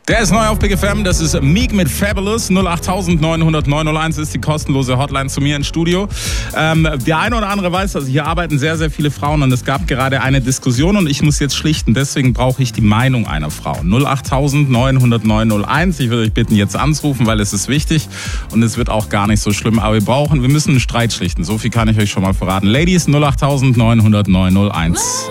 Der ist neu auf Big FM, das ist Meek mit Fabulous. 08900 901 ist die kostenlose Hotline zu mir ins Studio. Der eine oder andere weiß, also hier arbeiten sehr, sehr viele Frauen und es gab gerade eine Diskussion und ich muss jetzt schlichten, deswegen brauche ich die Meinung einer Frau. 08900 901, ich würde euch bitten jetzt anzurufen, weil es ist wichtig und es wird auch gar nicht so schlimm, aber wir müssen einen Streit schlichten, so viel kann ich euch schon mal verraten. Ladies, 08900 901.